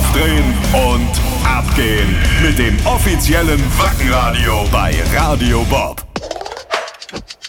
Aufdrehen und abgehen mit dem offiziellen Wackenradio bei Radio Bob.